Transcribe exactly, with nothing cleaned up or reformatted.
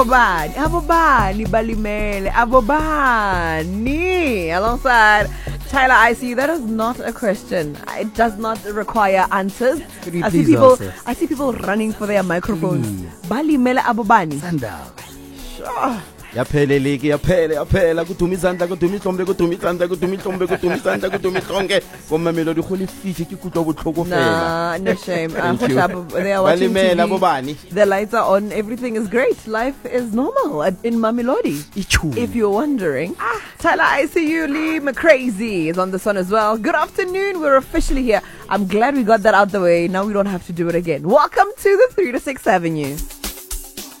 Abobani, Abobani, Balimele, Abobani, alongside Tyler I C. That is not a question. It does not require answers. I see people. Answer? I see people running for their microphones. Balimele Abobani. Sandal. Sure. Yaphele leki yaphele yaphela kuduma izandla kuduma ihlombe kuduma izandla kuduma ihlombe kuduma izandla kuduma ihlonke komamelo di khole fihle ke kutlwa botlhoko fela. Nah, no shame. Uh, they are watching T V. The lights are on. Everything is great. Life is normal in Mamelodi. If you're wondering, ah, Tyler I C U Lee McCrazy is on this one as well. Good afternoon. We're officially here. I'm glad we got that out the way. Now we don't have to do it again. Welcome to the three to six Avenue.